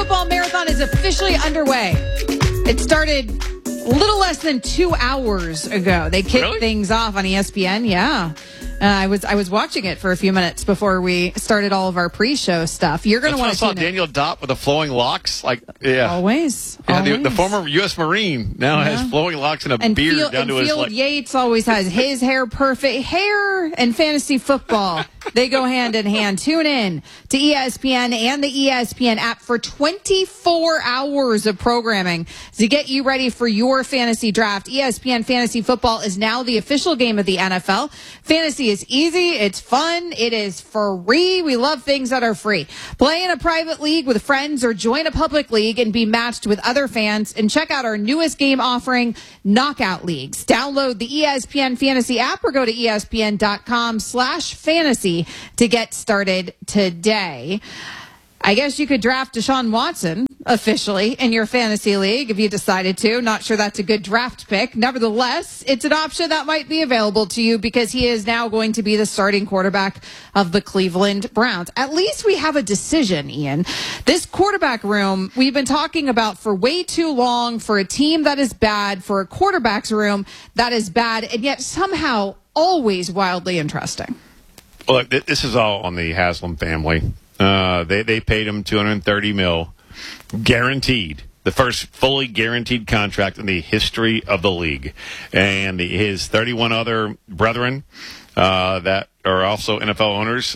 Football marathon is officially underway. It started a little less than 2 hours ago. They kicked things off on ESPN. Yeah. I was watching it for a few minutes before we started all of our pre-show stuff. You're going to want to saw Daniel Dopp with the flowing locks. Always. The former U.S. Marine now has flowing locks and a beard down to his Field Yates always has his hair perfect. Hair and fantasy football, they go hand in hand. Tune in to ESPN and the ESPN app for 24 hours of programming to get you ready for your fantasy draft. ESPN Fantasy Football is now the official game of the NFL. Fantasy is easy. It's fun. It is free. We love things that are free. Play in a private league with friends or join a public league and be matched with other fans. And check out our newest game offering, Knockout Leagues. Download the ESPN Fantasy app or go to ESPN.com/fantasy to get started today. I guess you could draft Deshaun Watson officially in your fantasy league if you decided to. Not sure that's a good draft pick. Nevertheless, it's an option that might be available to you because he is now going to be the starting quarterback of the Cleveland Browns. At least we have a decision, Ian. This quarterback room we've been talking about for way too long, for a team that is bad, for a quarterback's room that is bad, and yet somehow always wildly interesting. Well, this is all on the Haslam family. They paid him $230 million, guaranteed. The first fully guaranteed contract in the history of the league. And his 31 other brethren that are also NFL owners,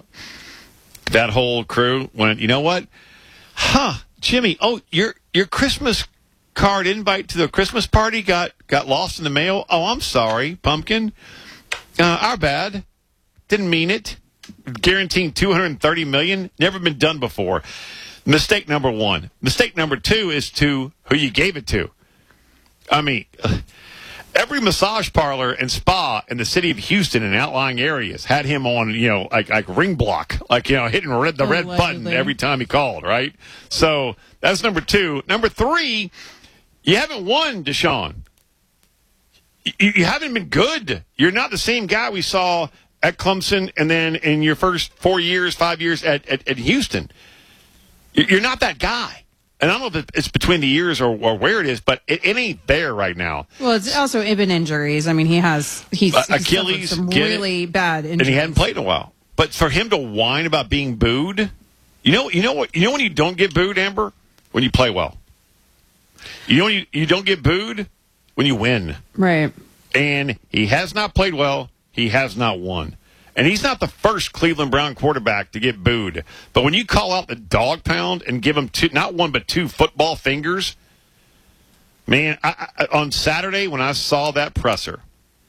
that whole crew went, you know what? Jimmy, your Christmas card invite to the Christmas party got lost in the mail? Oh, I'm sorry, Pumpkin. Our bad. Didn't mean it. Guaranteeing $230 million, never been done before. Mistake number one. Mistake number two is to who you gave it to. I mean, every massage parlor and spa in the city of Houston and outlying areas had him on, like ring block, hitting the red button every time he called, right? So that's number two. Number three, you haven't won, Deshaun. You haven't been good. You're not the same guy we saw at Clemson, and then in your first 5 years at Houston. You're not that guy. And I don't know if it's between the years or where it is, but it ain't there right now. Well, it's also even injuries. I mean, he's Achilles, some really bad injuries. And he hadn't played in a while. But for him to whine about being booed, you know when you don't get booed, Amber? When you play well. You don't get booed? When you win. Right. And he has not played well. He has not won. And he's not the first Cleveland Brown quarterback to get booed. But when you call out the dog pound and give him not one but two football fingers, man, on Saturday when I saw that presser,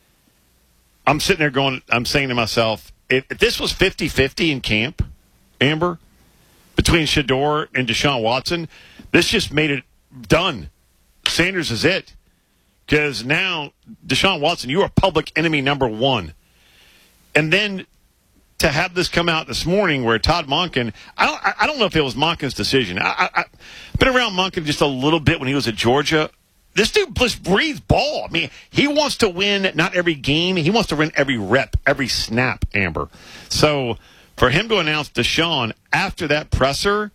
I'm sitting there I'm saying to myself, if this was 50-50 in camp, Amber, between Shedeur and Deshaun Watson, this just made it done. Sanders is it. Because now, Deshaun Watson, you are public enemy number one. And then to have this come out this morning where Todd Monken, I don't know if it was Monken's decision. I've been around Monken just a little bit when he was at Georgia. This dude just breathes ball. I mean, he wants to win not every game. He wants to win every rep, every snap, Amber. So for him to announce Deshaun after that presser,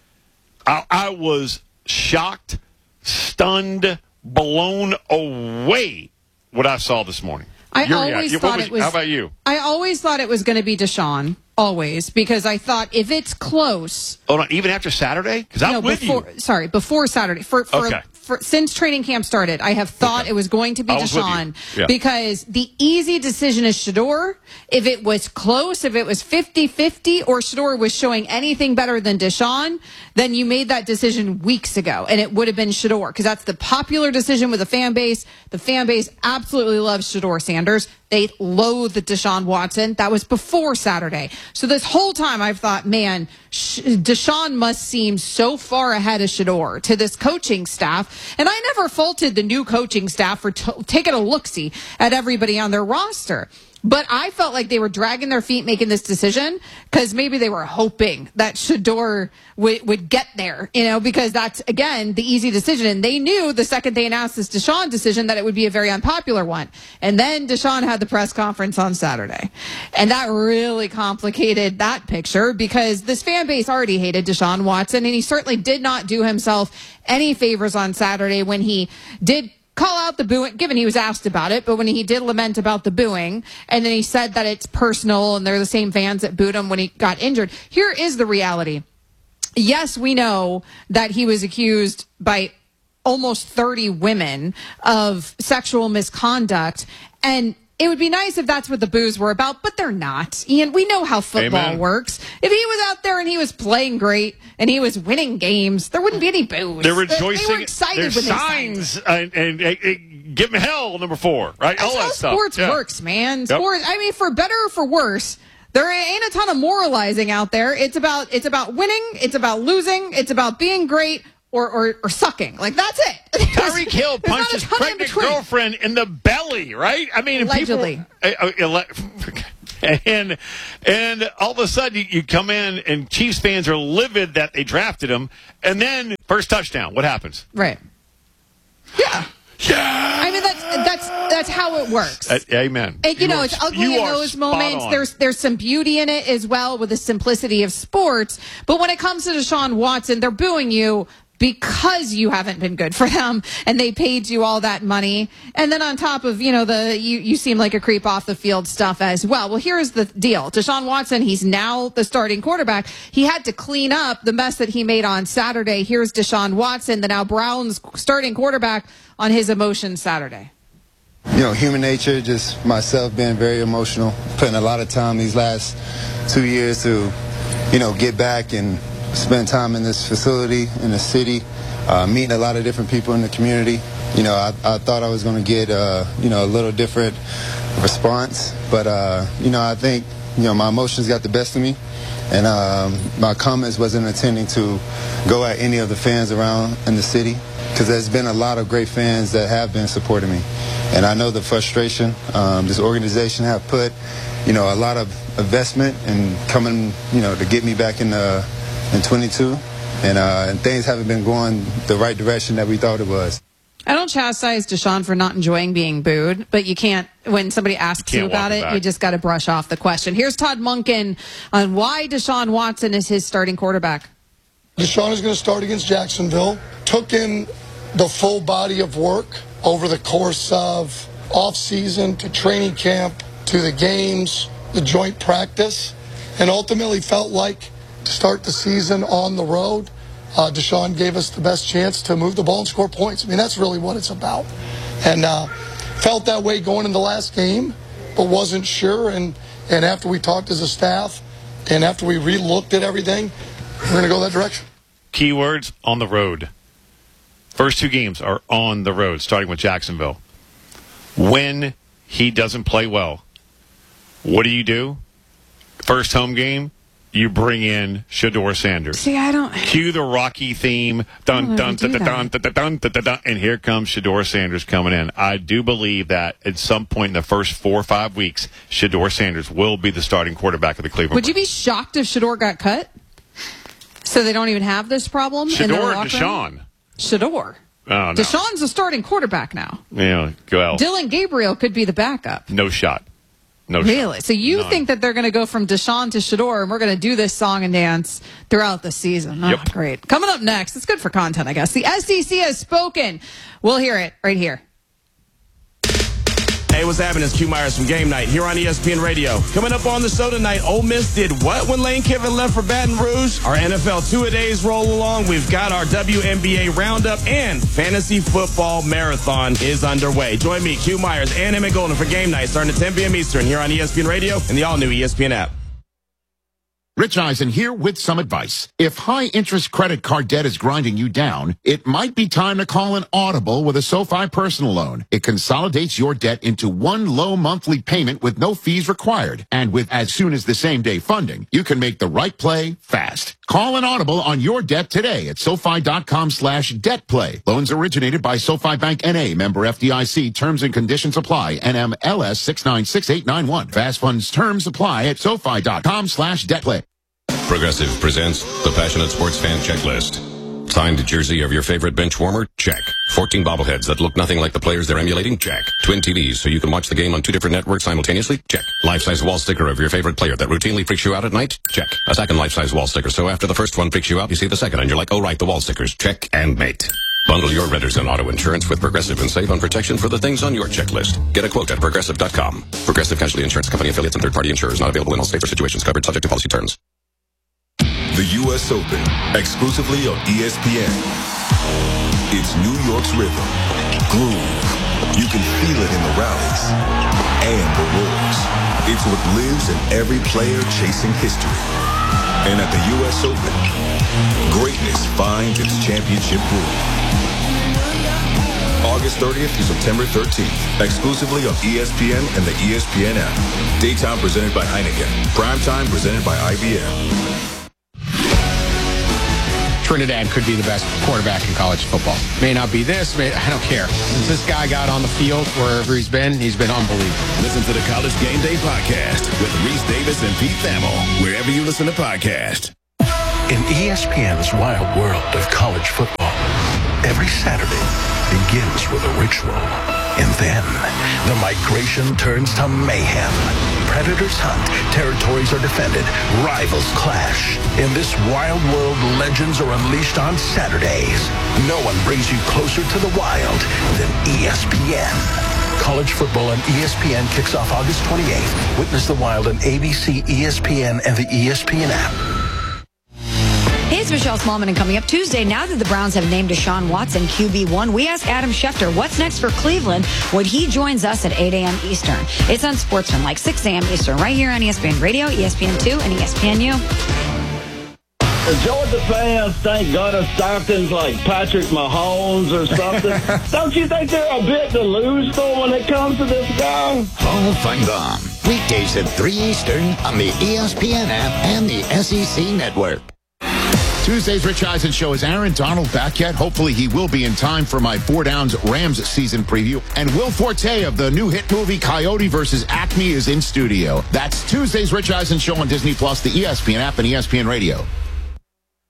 I was shocked, stunned, blown away what I saw this morning. How about you? I always thought it was going to be Deshaun, always, because I thought if it's close. Hold on, even after Saturday? Because I'm with you. Sorry, before Saturday. Since training camp started, I have thought it was going to be Deshaun because the easy decision is Shedeur. If it was close, if it was 50-50 or Shedeur was showing anything better than Deshaun, then you made that decision weeks ago, and it would have been Shedeur because that's the popular decision with the fan base. The fan base absolutely loves Shedeur Sanders. They loathe Deshaun Watson. That was before Saturday. So this whole time I've thought, man, Deshaun must seem so far ahead of Shedeur to this coaching staff. And I never faulted the new coaching staff for taking a look-see at everybody on their roster. But I felt like they were dragging their feet making this decision because maybe they were hoping that Shedeur would get there, because that's, again, the easy decision. And they knew the second they announced this Deshaun decision that it would be a very unpopular one. And then Deshaun had the press conference on Saturday. And that really complicated that picture because this fan base already hated Deshaun Watson, and he certainly did not do himself any favors on Saturday when he did call out the booing, given he was asked about it, but when he did lament about the booing, and then he said that it's personal and they're the same fans that booed him when he got injured. Here is the reality. Yes, we know that he was accused by almost 30 women of sexual misconduct, and it would be nice if that's what the boos were about, but they're not. Ian, we know how football works. If he was out there and he was playing great and he was winning games, there wouldn't be any boos. They're rejoicing. They were excited when signs and give him hell, number 4, right? That's all that how stuff. Sports works, man. Sports. I mean, for better or for worse, there ain't a ton of moralizing out there. It's about winning. It's about losing. It's about being great. Or sucking. Like, that's it. Tyreek Hill punched his pregnant girlfriend in the belly, right? I mean, allegedly. And all of a sudden, you come in, and Chiefs fans are livid that they drafted him, and then first touchdown, what happens? Right. Yeah. Yeah. I mean, that's how it works. Amen. And, it's ugly in those moments. There's some beauty in it as well with the simplicity of sports. But when it comes to Deshaun Watson, they're booing you because you haven't been good for them and they paid you all that money. And then on top of, you seem like a creep off the field stuff as well. Well, here's the deal. Deshaun Watson, he's now the starting quarterback. He had to clean up the mess that he made on Saturday. Here's Deshaun Watson, the now Browns starting quarterback, on his emotions Saturday. Human nature, just myself being very emotional, putting a lot of time these last 2 years to, get back and spend time in this facility, in the city, meeting a lot of different people in the community. I thought I was going to get, a little different response, but, I think, my emotions got the best of me, and my comments wasn't intending to go at any of the fans around in the city, because there's been a lot of great fans that have been supporting me, and I know the frustration this organization have put, a lot of investment and coming, to get me back in 22, and things haven't been going the right direction that we thought it was. I don't chastise Deshaun for not enjoying being booed, but you can't, when somebody asks you about it, you just got to brush off the question. Here's Todd Monken on why Deshaun Watson is his starting quarterback. Deshaun is going to start against Jacksonville. Took in the full body of work over the course of off-season to training camp to the games, the joint practice, and ultimately felt like to start the season on the road, Deshaun gave us the best chance to move the ball and score points. I mean, that's really what it's about. And felt that way going in the last game, but wasn't sure. And after we talked as a staff and after we re-looked at everything, we're going to go that direction. Keywords: on the road. First 2 games are on the road, starting with Jacksonville. When he doesn't play well, what do? First home game, you bring in Shedeur Sanders. See, I don't... Cue the Rocky theme. Dun, dun, dun, dun, dun, dun, dun, dun, dun, dun, and here comes Shedeur Sanders coming in. I do believe that at some point in the first 4 or 5 weeks, Shedeur Sanders will be the starting quarterback of the Cleveland Browns. Would you be shocked if Shedeur got cut? So they don't even have this problem? Shedeur or Deshaun? Shedeur. Oh, no. Deshaun's the starting quarterback now. Yeah, go. Dylan Gabriel could be the backup. No shot. No really? shot. So you think that they're going to go from Deshaun to Shedeur, and we're going to do this song and dance throughout the season? Oh, yep. Great. Coming up next, it's good for content, I guess. The SEC has spoken. We'll hear it right here. Hey, what's happening? It's Q Myers from Game Night here on ESPN Radio. Coming up on the show tonight, Ole Miss did what when Lane Kiffin left for Baton Rouge? Our NFL two-a-days roll along. We've got our WNBA roundup, and Fantasy Football Marathon is underway. Join me, Q Myers, and Emmett Golden for Game Night starting at 10 p.m. Eastern here on ESPN Radio and the all-new ESPN app. Rich Eisen here with some advice. If high-interest credit card debt is grinding you down, it might be time to call an Audible with a SoFi personal loan. It consolidates your debt into one low monthly payment with no fees required. And with as soon as the same-day funding, you can make the right play fast. Call an Audible on your debt today at SoFi.com/debtplay. Loans originated by SoFi Bank N.A., member FDIC. Terms and conditions apply. NMLS 696891. Fast funds terms apply at SoFi.com/debtplay. Progressive presents the Passionate Sports Fan Checklist. Signed jersey of your favorite bench warmer? Check. 14 bobbleheads that look nothing like the players they're emulating? Check. Twin TVs so you can watch the game on 2 different networks simultaneously? Check. Life-size wall sticker of your favorite player that routinely freaks you out at night? Check. A second life-size wall sticker so after the first one freaks you out, you see the second and you're like, oh right, the wall stickers. Check and mate. Bundle your renters and auto insurance with Progressive and save on protection for the things on your checklist. Get a quote at Progressive.com. Progressive Casualty Insurance Company affiliates and third-party insurers not available in all states or situations covered subject to policy terms. The U.S. Open, exclusively on ESPN. It's New York's rhythm, groove. You can feel it in the rallies and the roars. It's what lives in every player chasing history. And at the U.S. Open, greatness finds its championship groove. August 30th to September 13th, exclusively on ESPN and the ESPN app. Daytime presented by Heineken. Primetime presented by IBM. Trinidad could be the best quarterback in college football. May not be this, I don't care. Since this guy got on the field wherever he's been unbelievable. Listen to the College Game Day podcast with Reese Davis and Pete Thamel, wherever you listen to podcasts. In ESPN's wild world of college football, every Saturday begins with a ritual. And then the migration turns to mayhem. Predators hunt, territories are defended, rivals clash. In this wild world, legends are unleashed on Saturdays. No one brings you closer to the wild than ESPN. College football on ESPN kicks off August 28th. Witness the wild on ABC, ESPN, and the ESPN app. Hey, it's Michelle Smallman, and coming up Tuesday, now that the Browns have named Deshaun Watson QB1, we ask Adam Schefter what's next for Cleveland when he joins us at 8 a.m. Eastern. It's on Sportsman, like 6 a.m. Eastern, right here on ESPN Radio, ESPN2, and ESPNU. The Georgia fans think Gunnar Stockton's like Patrick Mahomes or something. Don't you think they're a bit delusional when it comes to this guy? Hall Feinbaum, weekdays at 3 Eastern on the ESPN app and the SEC Network. Tuesday's Rich Eisen Show. Is Aaron Donald back yet? Hopefully he will be in time for my 4 Downs Rams season preview. And Will Forte of the new hit movie Coyote vs. Acme is in studio. That's Tuesday's Rich Eisen Show on Disney Plus, the ESPN app, and ESPN Radio.